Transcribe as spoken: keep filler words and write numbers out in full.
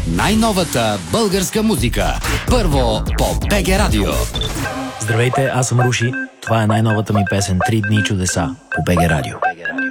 Най-новата българска музика. Първо по БГ Радио. Здравейте, аз съм Руши. Това е най-новата ми песен "Три дни чудеса" по БГ Радио.